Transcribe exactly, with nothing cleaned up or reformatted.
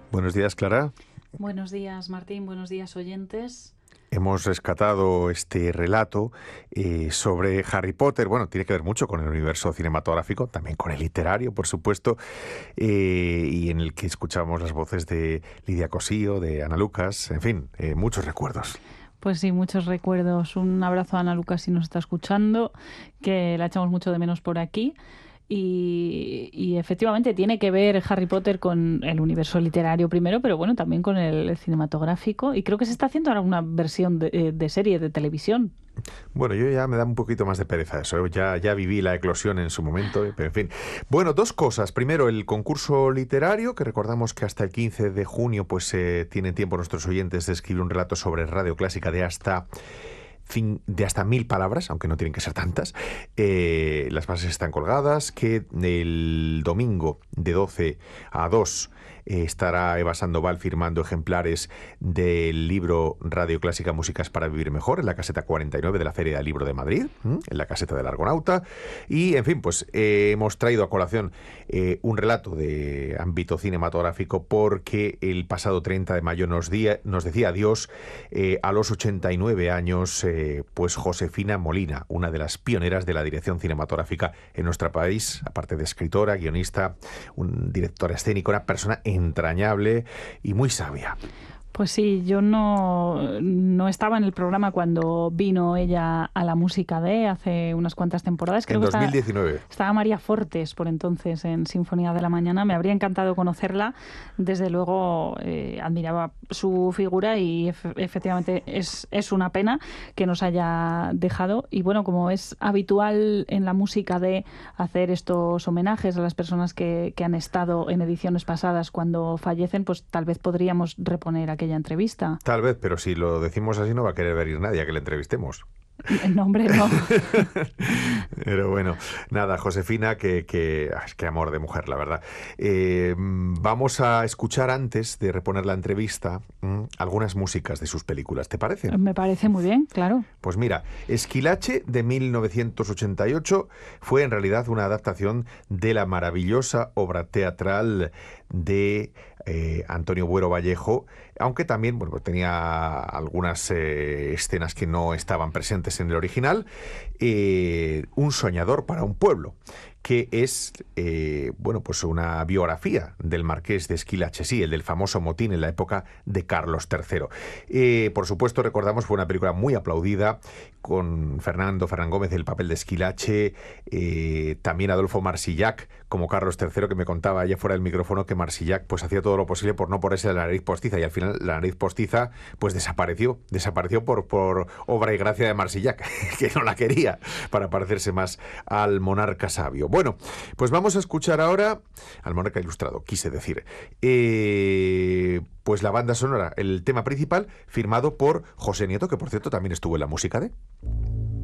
Buenos días, Clara. Buenos días, Martín. Buenos días, oyentes. Hemos rescatado este relato eh, sobre Harry Potter. Bueno, tiene que ver mucho con el universo cinematográfico, también con el literario, por supuesto, eh, y en el que escuchamos las voces de Lidia Cosío, de Ana Lucas, en fin, eh, muchos recuerdos. Pues sí, muchos recuerdos. Un abrazo a Ana Lucas si nos está escuchando, que la echamos mucho de menos por aquí. Y, y efectivamente tiene que ver Harry Potter con el universo literario primero, pero bueno, también con el cinematográfico. Y creo que se está haciendo ahora una versión de, de serie de televisión. Bueno, yo ya me da un poquito más de pereza eso. ¿eh? Ya, ya viví la eclosión en su momento, ¿eh? Pero en fin. Bueno, dos cosas. Primero, el concurso literario, que recordamos que hasta el quince de junio pues eh, tienen tiempo nuestros oyentes de escribir un relato sobre radio clásica de hasta... de hasta mil palabras, aunque no tienen que ser tantas. Eh, las bases están colgadas, que el domingo de doce a dos eh, estará Eva Sandoval firmando ejemplares del libro Radio Clásica Músicas para Vivir Mejor en la caseta cuarenta y nueve de la Feria del Libro de Madrid, ¿m? En la caseta del Argonauta. Y, en fin, pues eh, hemos traído a colación eh, un relato de ámbito cinematográfico porque el pasado treinta de mayo nos, día, nos decía adiós eh, a los ochenta y nueve años eh, pues Josefina Molina, una de las pioneras de la dirección cinematográfica en nuestro país, aparte de escritora, guionista, un directora escénica, una persona entrañable y muy sabia. Pues sí, yo no, no estaba en el programa cuando vino ella a la música de hace unas cuantas temporadas. Creo en que dos mil diecinueve. Estaba, estaba María Fortes por entonces en Sinfonía de la Mañana. Me habría encantado conocerla. Desde luego eh, admiraba su figura y ef- efectivamente es, es una pena que nos haya dejado. Y bueno, como es habitual en la música de hacer estos homenajes a las personas que, que han estado en ediciones pasadas cuando fallecen, pues tal vez podríamos reponer aquella entrevista. Tal vez, pero si lo decimos así no va a querer venir nadie a que le entrevistemos. No, hombre, no. Pero bueno, nada, Josefina, que, que, ay, qué amor de mujer, la verdad. Eh, vamos a escuchar antes de reponer la entrevista mmm, algunas músicas de sus películas, ¿te parece? Me parece muy bien, claro. Pues mira, Esquilache de mil novecientos ochenta y ocho fue en realidad una adaptación de la maravillosa obra teatral de eh, Antonio Buero Vallejo, aunque también bueno, pues tenía algunas eh, escenas que no estaban presentes en el original. Eh, Un soñador para un pueblo, que es eh, bueno, pues una biografía del marqués de Esquilache, sí, el del famoso motín en la época de Carlos tercero. Eh, por supuesto, recordamos, fue una película muy aplaudida, con Fernando Fernán Gómez el papel de Esquilache, eh, también Adolfo Marsillac como Carlos tercero, que me contaba allá fuera del micrófono que Marsillac pues hacía todo lo posible por no ponerse la nariz postiza, y al final la nariz postiza pues desapareció, desapareció por, por obra y gracia de Marsillac, que no la quería para parecerse más al monarca sabio. Bueno, pues vamos a escuchar ahora al monarca ilustrado, quise decir. Eh, pues la banda sonora, el tema principal, firmado por José Nieto, que por cierto también estuvo en la música de...